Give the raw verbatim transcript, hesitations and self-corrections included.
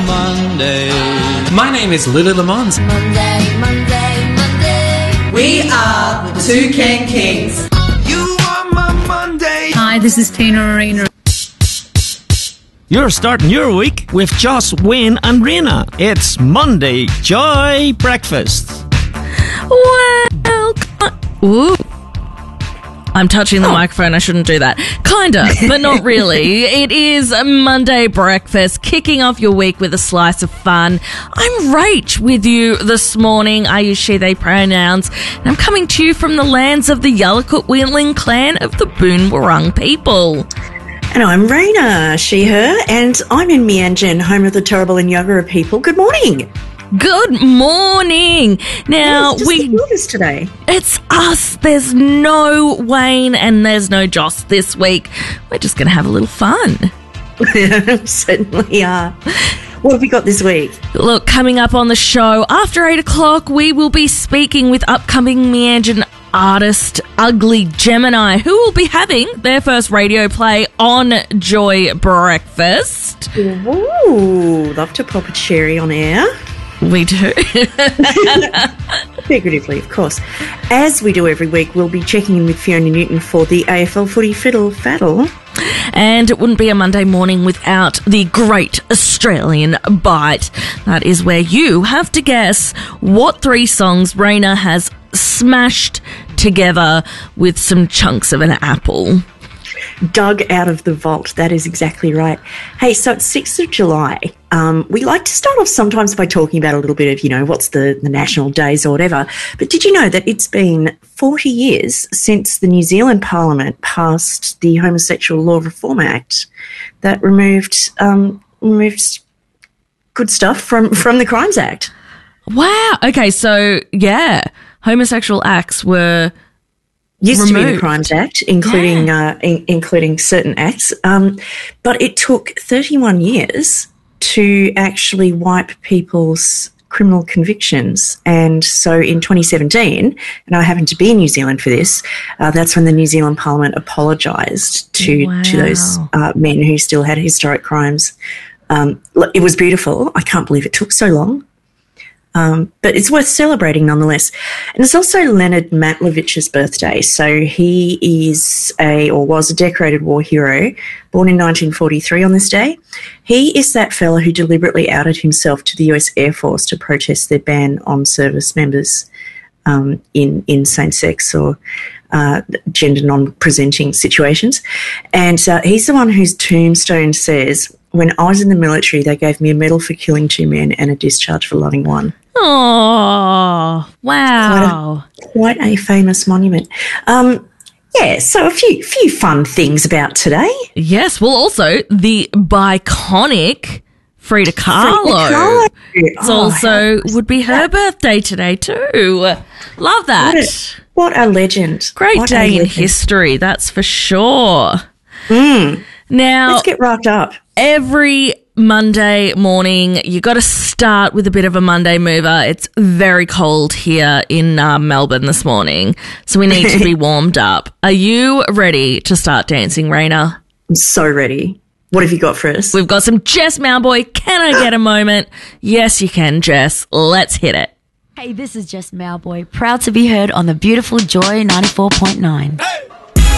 Monday. My name is Lily Lamont. Monday, Monday, Monday. We are the Toucan Kings. You are my Monday. Hi, this is Tina Arena. You're starting your week with Joss, Wayne and Raina. It's Monday Joy Breakfast. Well, ooh. I'm touching the oh. microphone. I shouldn't do that. Kinda, but not really. It is a Monday breakfast, kicking off your week with a slice of fun. I'm Rach with you this morning. I use she, they pronouns. And I'm coming to you from the lands of the Yalukut Wheatling clan of the Boon Wurrung people. And I'm Raina, she, her, and I'm in Mianjin, home of the Turrbal and Yagara people. Good morning. Good morning. Now, yes, we us today. It's us. There's no Wayne and there's no Joss this week. We're just going to have a little fun. Certainly are. What have we got this week? Look, coming up on the show, after eight o'clock, we will be speaking with upcoming Mianjin artist Ugly Gemini, who will be having their first radio play on Joy Breakfast. Ooh, love to pop a cherry on air. We do. Figuratively, of course. As we do every week, we'll be checking in with Fiona Newton for the A F L Footy Fiddle Faddle. And it wouldn't be a Monday morning without the Great Australian Bite. That is where you have to guess what three songs Raina has smashed together with some chunks of an apple. Dug out of the vault. That is exactly right. Hey, so it's sixth of July. Um, we like to start off sometimes by talking about a little bit of, you know, what's the, the national days or whatever. But did you know that it's been forty years since the New Zealand Parliament passed the Homosexual Law Reform Act that removed um, removed good stuff from, from the Crimes Act? Wow. Okay, so, yeah, homosexual acts were Used removed. to be the Crimes Act, including yeah. uh, in, including certain acts, um, but it took thirty-one years to actually wipe people's criminal convictions. And so in twenty seventeen, and I happened to be in New Zealand for this, uh, that's when the New Zealand Parliament apologised to wow. to those uh, men who still had historic crimes. Um, it was beautiful. I can't believe it took so long. Um, but it's worth celebrating nonetheless. And it's also Leonard Matlevich's birthday. So he is a, or was a decorated war hero, born in nineteen forty-three on this day. He is that fella who deliberately outed himself to the U S Air Force to protest their ban on service members um, in, in same-sex or uh, gender non-presenting situations. And uh, he's the one whose tombstone says, "When I was in the military, they gave me a medal for killing two men and a discharge for loving one." Oh, wow. Quite a, quite a famous monument. Um, yeah, so a few few fun things about today. Yes, well, also the biconic Frida Kahlo. Frida Kahlo. It's oh, also would be her that? birthday today too. Love that. What a, what a legend. Great what day in legend. history, that's for sure. Mm. Now, let's get wrapped up. Every Monday morning, you got to start with a bit of a Monday mover. It's very cold here in uh, Melbourne this morning, so we need to be warmed up. Are you ready to start dancing, Raina? I'm so ready. What have you got for us? We've got some Jess Mauboy. Can I get a moment? Yes, you can, Jess. Let's hit it. Hey, this is Jess Mauboy, proud to be heard on the beautiful Joy ninety-four point nine. Hey!